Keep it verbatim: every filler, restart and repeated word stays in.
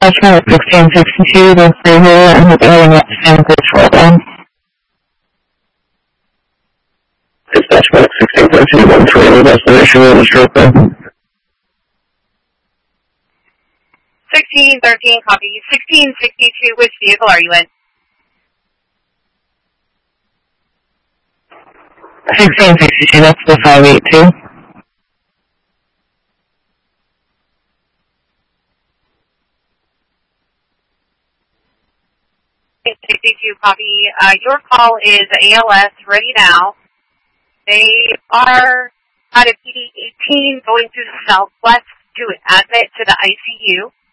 Dispatch sixteen sixty-two, that's the here, and the area at San Control down. Dispatch sixteen thirteen, one three, destination road is open. sixteen thirteen, copy. sixteen sixty-two, which vehicle are you in? sixteen sixty-two, that's the five eight two. sixty-two, copy. Uh, your call is A L S, ready now. They are at a P D eighteen going through the southwest to admit to the I C U.